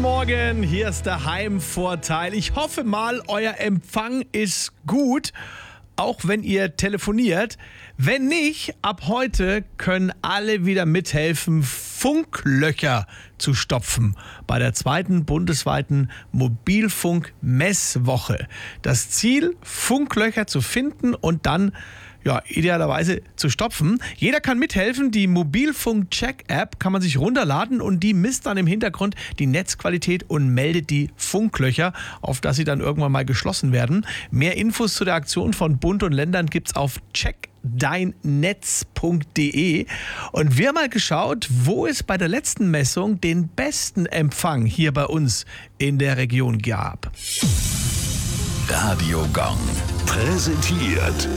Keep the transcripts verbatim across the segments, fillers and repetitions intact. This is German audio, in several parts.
Morgen, hier ist der Heimvorteil. Ich hoffe mal, euer Empfang ist gut, auch wenn ihr telefoniert. Wenn nicht, ab heute können alle wieder mithelfen, Funklöcher zu stopfen bei der zweiten bundesweiten Mobilfunk-Messwoche. Das Ziel, Funklöcher zu finden und dann ja, idealerweise zu stopfen. Jeder kann mithelfen. Die Mobilfunk-Check-App kann man sich runterladen und die misst dann im Hintergrund die Netzqualität und meldet die Funklöcher, auf dass sie dann irgendwann mal geschlossen werden. Mehr Infos zu der Aktion von Bund und Ländern gibt's auf check dein netz punkt de. Und wir haben mal geschaut, wo es bei der letzten Messung den besten Empfang hier bei uns in der Region gab. Radio Gong präsentiert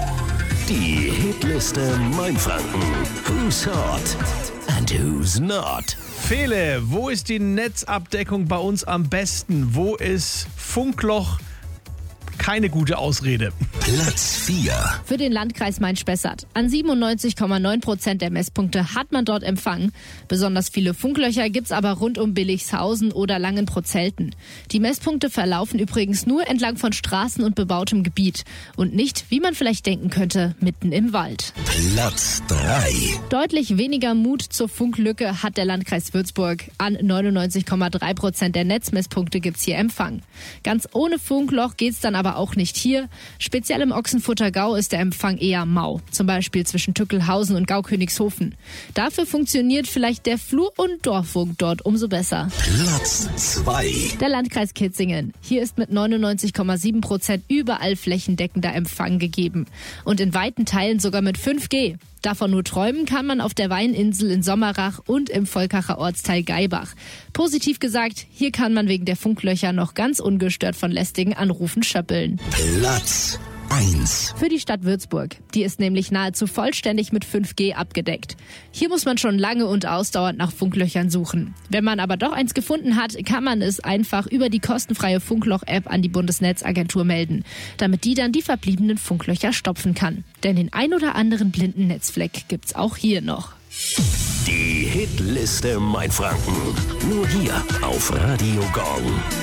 die Hitliste Mainfranken. Who's hot and who's not? Fele, wo ist die Netzabdeckung bei uns am besten? Wo ist Funkloch keine gute Ausrede? Platz vier. Für den Landkreis Main-Spessart. An siebenundneunzig Komma neun Prozent der Messpunkte hat man dort Empfang. Besonders viele Funklöcher gibt's aber rund um Billigshausen oder Langenprotzelten. Die Messpunkte verlaufen übrigens nur entlang von Straßen und bebautem Gebiet und nicht, wie man vielleicht denken könnte, mitten im Wald. Platz drei. Deutlich weniger Mut zur Funklücke hat der Landkreis Würzburg. An neunundneunzig Komma drei Prozent der Netzmesspunkte gibt's hier Empfang. Ganz ohne Funkloch geht's dann aber auch nicht hier. Speziell im Ochsenfurter-Gau ist der Empfang eher mau. Zum Beispiel zwischen Tückelhausen und Gaukönigshofen. Dafür funktioniert vielleicht der Flur- und Dorffunk dort umso besser. Platz zwei. Der Landkreis Kitzingen. Hier ist mit neunundneunzig Komma sieben Prozent überall flächendeckender Empfang gegeben. Und in weiten Teilen sogar mit fünf G. Davon nur träumen kann man auf der Weininsel in Sommerach und im Volkacher Ortsteil Gaibach. Positiv gesagt, hier kann man wegen der Funklöcher noch ganz ungestört von lästigen Anrufen schöppeln. Platz eins. Für die Stadt Würzburg. Die ist nämlich nahezu vollständig mit fünf G abgedeckt. Hier muss man schon lange und ausdauernd nach Funklöchern suchen. Wenn man aber doch eins gefunden hat, kann man es einfach über die kostenfreie Funkloch-App an die Bundesnetzagentur melden, damit die dann die verbliebenen Funklöcher stopfen kann. Denn den ein oder anderen blinden Netzfleck gibt's auch hier noch. Die Hitliste Mainfranken. Nur hier auf Radio Gong.